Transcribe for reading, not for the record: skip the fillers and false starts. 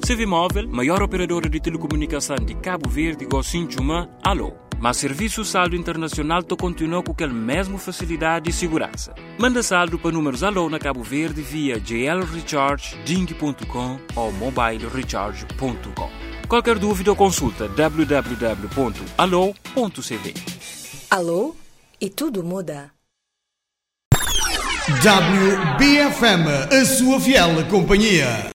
Civimóvel, maior operadora de telecomunicação de Cabo Verde, Gocinchuma, alô. Mas serviço saldo internacional to continua com aquela mesma facilidade e segurança. Manda saldo para números alô na Cabo Verde via GL Recharge, Ding.com ou mobilerecharge.com. Qualquer dúvida ou consulta www.alô.cv. Alô? E tudo muda. WBFM, a sua fiel companhia.